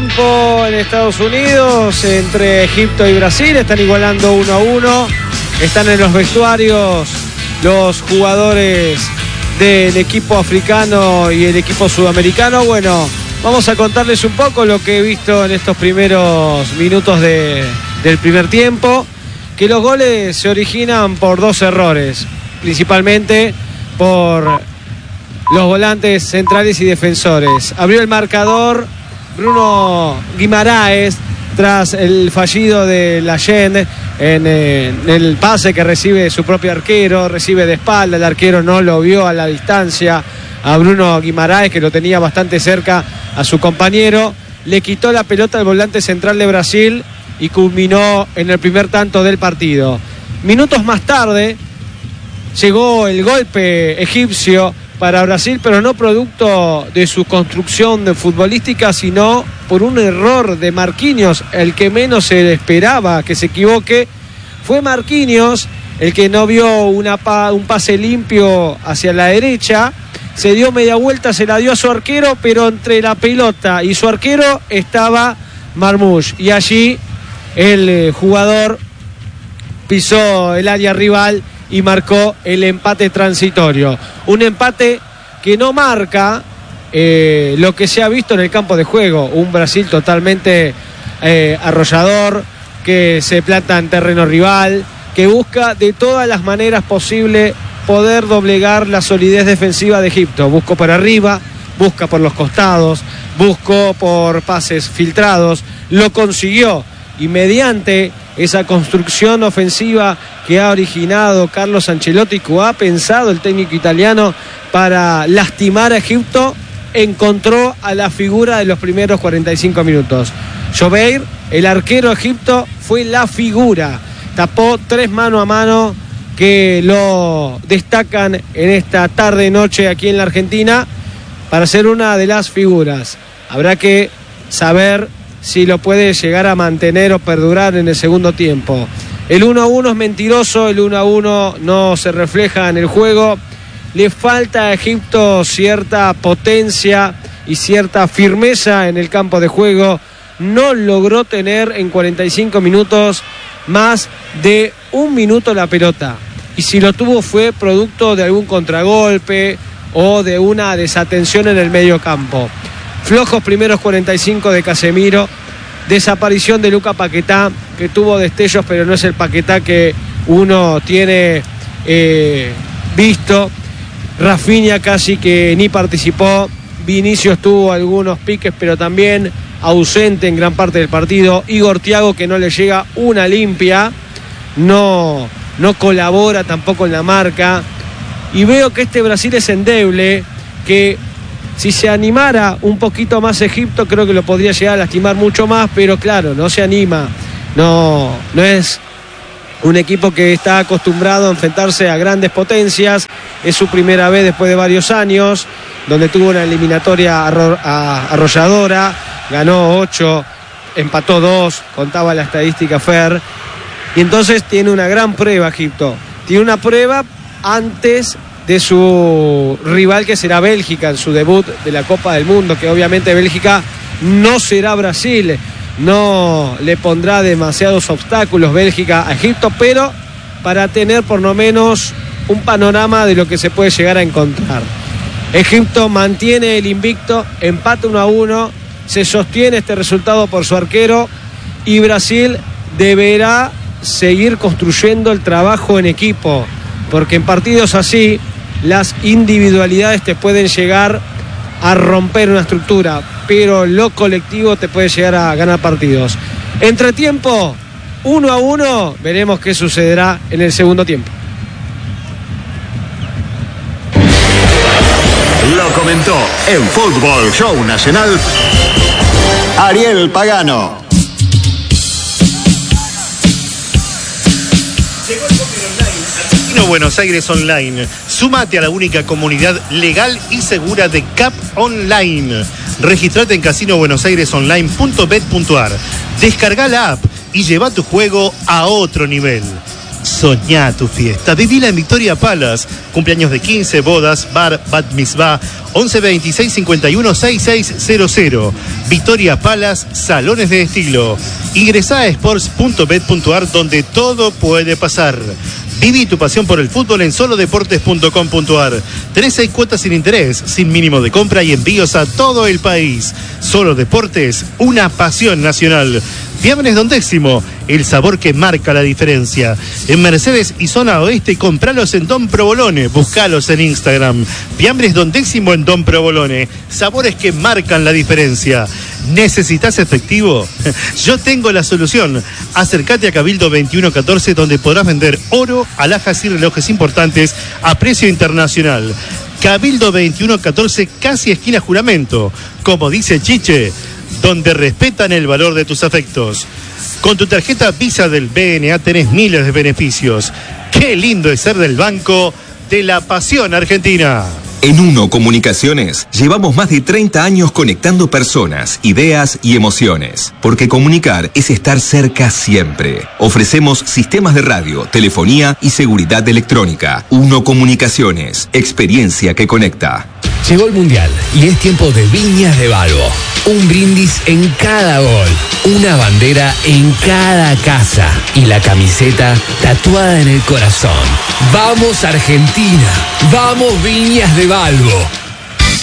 tiempo en Estados Unidos entre Egipto y Brasil. Están igualando 1-1. Están en los vestuarios los jugadores del equipo africano y el equipo sudamericano. Bueno, vamos a contarles un poco lo que he visto en estos primeros minutos del primer tiempo. Que los goles se originan por dos errores, principalmente por los volantes centrales y defensores. Abrió el marcador Bruno Guimaraes tras el fallido de Layén en el pase que recibe su propio arquero. Recibe de espalda, el arquero no lo vio a la distancia a Bruno Guimaraes, que lo tenía bastante cerca a su compañero. Le quitó la pelota al volante central de Brasil y culminó en el primer tanto del partido. Minutos más tarde llegó el golpe egipcio para Brasil, pero no producto de su construcción futbolística, sino por un error de Marquinhos, el que menos se esperaba que se equivoque. Fue Marquinhos el que no vio un pase limpio hacia la derecha, se dio media vuelta, se la dio a su arquero, pero entre la pelota y su arquero estaba Marmoush, y allí el jugador pisó el área rival y marcó el empate transitorio. Un empate que no marca lo que se ha visto en el campo de juego. Un Brasil totalmente arrollador, que se planta en terreno rival, que busca de todas las maneras posibles poder doblegar la solidez defensiva de Egipto. Buscó por arriba, busca por los costados, buscó por pases filtrados, lo consiguió. Y mediante esa construcción ofensiva que ha originado Carlos Ancelotti, que ha pensado el técnico italiano para lastimar a Egipto, encontró a la figura de los primeros 45 minutos. Jobeir, el arquero de Egipto, fue la figura. Tapó 3 mano a mano que lo destacan en esta tarde-noche aquí en la Argentina para ser una de las figuras. Habrá que saber si lo puede llegar a mantener o perdurar en el segundo tiempo. El 1-1 es mentiroso, el 1-1 no se refleja en el juego. Le falta a Egipto cierta potencia y cierta firmeza en el campo de juego. No logró tener en 45 minutos más de un minuto la pelota. Y si lo tuvo fue producto de algún contragolpe o de una desatención en el medio campo. Flojos primeros 45 de Casemiro. Desaparición de Lucas Paquetá, que tuvo destellos, pero no es el Paquetá que uno tiene visto. Rafinha casi que ni participó. Vinicius tuvo algunos piques, pero también ausente en gran parte del partido. Igor Thiago, que no le llega una limpia. No colabora tampoco en la marca. Y veo que este Brasil es endeble, que si se animara un poquito más Egipto, creo que lo podría llegar a lastimar mucho más, pero claro, no se anima. No es un equipo que está acostumbrado a enfrentarse a grandes potencias. Es su primera vez después de varios años, donde tuvo una eliminatoria arrolladora. Ganó 8, empató 2, contaba la estadística Fer. Y entonces tiene una gran prueba Egipto. Tiene una prueba antes de su rival, que será Bélgica en su debut de la Copa del Mundo, que obviamente Bélgica no será Brasil, no le pondrá demasiados obstáculos Bélgica a Egipto, pero para tener por lo menos un panorama de lo que se puede llegar a encontrar. Egipto mantiene el invicto, empate 1-1, se sostiene este resultado por su arquero, y Brasil deberá seguir construyendo el trabajo en equipo, porque en partidos así las individualidades te pueden llegar a romper una estructura, pero lo colectivo te puede llegar a ganar partidos. Entretiempo, 1-1, veremos qué sucederá en el segundo tiempo. Lo comentó en Fútbol Show Nacional Ariel Pagano. Buenos Aires Online. Súmate a la única comunidad legal y segura de CAP Online. Registrate en casinobuenosairesonline.bet.ar. Descarga la app y lleva tu juego a otro nivel. Soñá tu fiesta, vivila en Victoria Palace. Cumpleaños de 15, bodas, bar, bat mitzvah. 11 26 51 6600. Victoria Palace, salones de estilo. Ingresá a sports.bet.ar, donde todo puede pasar. Viví tu pasión por el fútbol en solodeportes.com.ar. Tenés 6 cuotas sin interés, sin mínimo de compra y envíos a todo el país. Solo Deportes, una pasión nacional. Fiambres Don Décimo, el sabor que marca la diferencia. En Mercedes y zona oeste, compralos en Don Provolone. Buscalos en Instagram. Fiambres Don Décimo en Don Provolone. Sabores que marcan la diferencia. ¿Necesitas efectivo? Yo tengo la solución. Acércate a Cabildo 2114, donde podrás vender oro, alhajas y relojes importantes a precio internacional. Cabildo 2114, casi esquina Juramento. Como dice Chiche, donde respetan el valor de tus afectos. Con tu tarjeta Visa del BNA tenés miles de beneficios. Qué lindo es ser del Banco de la Pasión Argentina. En Uno Comunicaciones llevamos más de 30 años conectando personas, ideas y emociones. Porque comunicar es estar cerca siempre. Ofrecemos sistemas de radio, telefonía y seguridad electrónica. Uno Comunicaciones, experiencia que conecta. Llegó el Mundial y es tiempo de Viñas de Balbo. Un brindis en cada gol, una bandera en cada casa y la camiseta tatuada en el corazón. ¡Vamos Argentina! ¡Vamos Viñas de Balbo!